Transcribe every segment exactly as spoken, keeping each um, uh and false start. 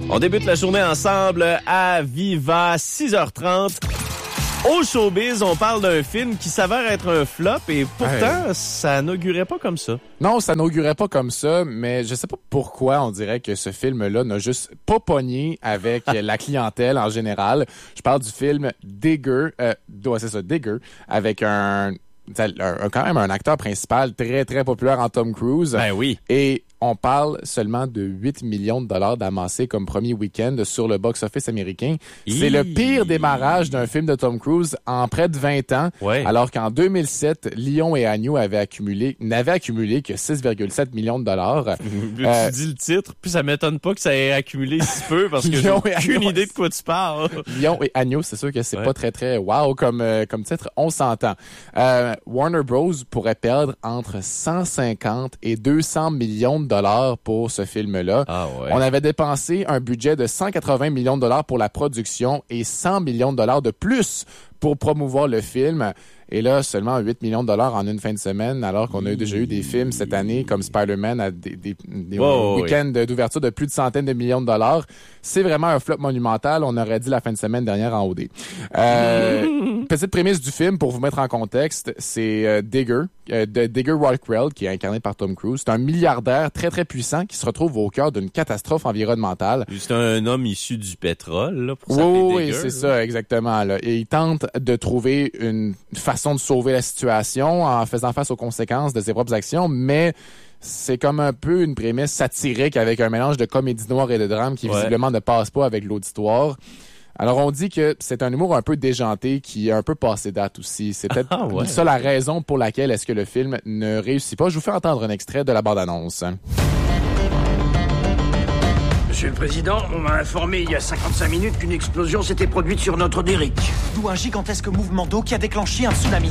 On débute la journée ensemble à Viva, six heures trente. Au showbiz, on parle d'un film qui s'avère être un flop et pourtant, hey. ça n'augurait pas comme ça. Non, ça n'augurait pas comme ça, mais je sais pas pourquoi on dirait que ce film-là n'a juste pas pogné avec la clientèle en général. Je parle du film Digger, euh, ouais, c'est ça, Digger, avec un, un, un quand même un acteur principal très, très populaire en Tom Cruise. Ben oui. Et on parle seulement de huit millions de dollars d'amassés comme premier week-end sur le box-office américain. Hi. C'est le pire démarrage d'un film de Tom Cruise en près de vingt ans, ouais. alors qu'en deux mille sept, Lion et Agneau avaient accumulé, n'avaient accumulé que six virgule sept millions de dollars. Tu euh, dis le titre, puis ça m'étonne pas que ça ait accumulé si peu, parce que j'ai aucune idée de quoi tu parles. Lion et Agneau, c'est sûr que c'est ouais. pas très, très wow comme, euh, comme titre, on s'entend. Euh, Warner Bros. Pourrait perdre entre cent cinquante et deux cents millions de dollars pour ce film-là. Ah ouais. On avait dépensé un budget de cent quatre-vingts millions de dollars pour la production et cent millions de dollars de plus pour promouvoir le film. Et là, seulement huit millions de dollars en une fin de semaine, alors qu'on a déjà eu des films cette année comme Spider-Man à des, des, des wow, week-ends oui. d'ouverture de plus de centaines de millions de dollars. C'est vraiment un flop monumental. On aurait dit la fin de semaine dernière en O D. Euh, petite prémisse du film pour vous mettre en contexte, c'est euh, Digger, euh, de Digger Rockwell, qui est incarné par Tom Cruise. C'est un milliardaire très, très puissant qui se retrouve au cœur d'une catastrophe environnementale. C'est un homme issu du pétrole, là, pour oui, s'appeler oui, Digger. Oui, c'est ça, exactement. Là. Et il tente de trouver une façon de sauver la situation en faisant face aux conséquences de ses propres actions, mais c'est comme un peu une prémisse satirique avec un mélange de comédie noire et de drame qui ouais. visiblement ne passe pas avec l'auditoire. Alors, on dit que c'est un humour un peu déjanté qui est un peu passé date aussi. C'est peut-être ah, ouais. ça la raison pour laquelle est-ce que le film ne réussit pas. Je vous fais entendre un extrait de la bande-annonce. Monsieur le Président, on m'a informé il y a cinquante-cinq minutes qu'une explosion s'était produite sur notre Derrick. D'où un gigantesque mouvement d'eau qui a déclenché un tsunami.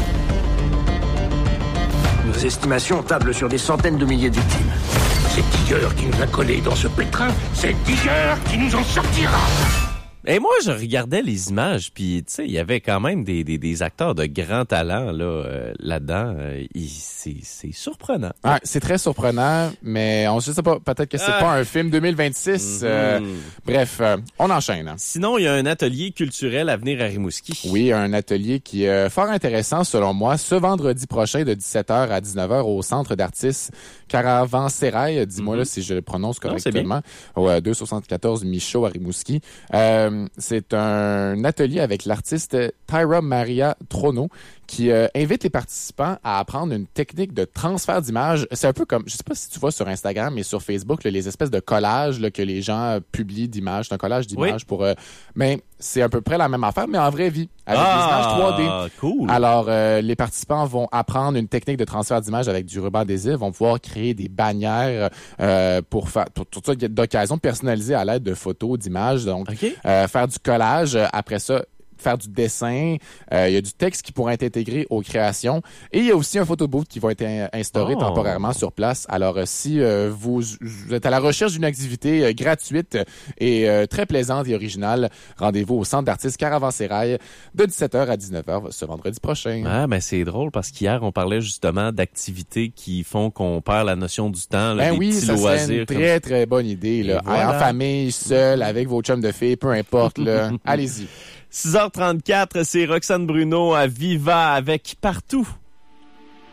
Nos estimations tablent sur des centaines de milliers de victimes. C'est Digger qui nous a collés dans ce pétrin. C'est Digger qui nous en sortira. Et moi, je regardais les images, puis tu sais, il y avait quand même des, des, des acteurs de grand talent là, euh, là-dedans. Euh, il, c'est, c'est surprenant. Ah, c'est très surprenant, mais on je sais pas, peut-être que c'est ah. pas un film deux mille vingt-six. Mm-hmm. Euh, bref, euh, on enchaîne. Sinon, il y a un atelier culturel à venir à Rimouski. Oui, un atelier qui est fort intéressant selon moi, ce vendredi prochain de dix-sept heures à dix-neuf heures au Centre d'artistes Caravansérail. Dis-moi mm-hmm. là si je le prononce correctement. Non, au deux cent soixante-quatorze Michaud à Rimouski. Euh, C'est un atelier avec l'artiste Tyra Maria Trono qui euh, invite les participants à apprendre une technique de transfert d'image. C'est un peu comme, je sais pas si tu vois sur Instagram et sur Facebook, là, les espèces de collages là, que les gens euh, publient d'images. C'est un collage d'images oui. pour... Euh, mais c'est à peu près la même affaire, mais en vraie vie, avec ah, des images trois D. Cool. Alors, euh, les participants vont apprendre une technique de transfert d'image avec du ruban adhésif, vont pouvoir créer des bannières euh, pour faire tout ça d'occasion personnalisée à l'aide de photos, d'images. Donc, okay. euh, faire du collage, après ça, faire du dessin. Euh, il y a du texte qui pourrait être intégré aux créations. Et il y a aussi un photobooth qui va être instauré oh. temporairement sur place. Alors, euh, si euh, vous, vous êtes à la recherche d'une activité euh, gratuite et euh, très plaisante et originale, rendez-vous au Centre d'artistes Caravansérail de dix-sept heures à dix-neuf heures ce vendredi prochain. Ah, ben c'est drôle parce qu'hier, on parlait justement d'activités qui font qu'on perd la notion du temps. Là, ben des oui, petits ça loisirs serait une comme... très, très bonne idée. Là. Voilà. En famille, seul, avec vos chums de filles, peu importe. Là. Allez-y. six heures trente-quatre, c'est Roxane Bruno à Viva avec Partout.